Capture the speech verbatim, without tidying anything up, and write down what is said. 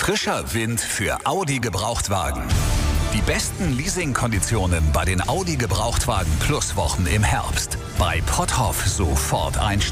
Frischer Wind für Audi Gebrauchtwagen. Die besten Leasingkonditionen bei den Audi Gebrauchtwagen Plus Wochen im Herbst. Bei Potthoff sofort einsteigen.